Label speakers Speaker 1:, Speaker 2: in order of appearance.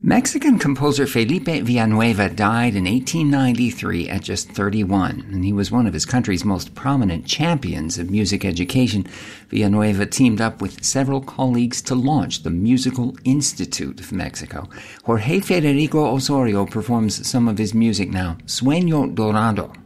Speaker 1: Mexican composer Felipe Villanueva died in 1893 at just 31, and he was one of his country's most prominent champions of music education. Villanueva teamed up with several colleagues to launch the Musical Institute of Mexico. Jorge Federico Osorio performs some of his music now, Sueño Dorado.